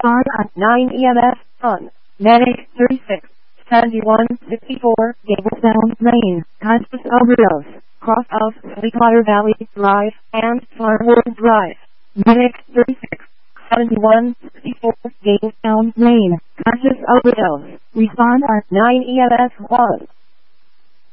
Respond on 9 EMS on Medic 36, 7164, Gablestown, Maine. Conscious overdose. Cross of Sweetwater Valley Drive and Farmwood Drive. Medic 36, 7164, Gablestown, Maine. Conscious overdose. Respond on 9 EMS 1.